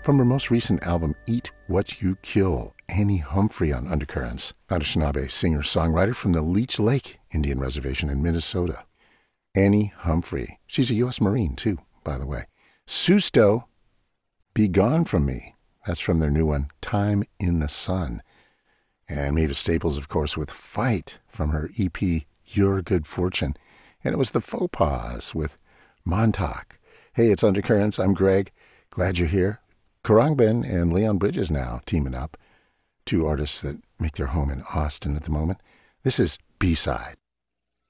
From her most recent album, Eat What You Kill, Annie Humphrey on Undercurrents, Anishinaabe singer-songwriter from the Leech Lake Indian Reservation in Minnesota. Annie Humphrey. She's a U.S. Marine, too, by the way. Susto, Be Gone From Me. That's from their new one, Time in the Sun. And Mavis Staples, of course, with Fight from her EP, Your Good Fortune. And it was the Faux Pas with Montauk. Hey, it's Undercurrents. I'm Greg. Glad you're here. Khruangbin and Leon Bridges now teaming up. Two artists that make their home in Austin at the moment. This is B-Side.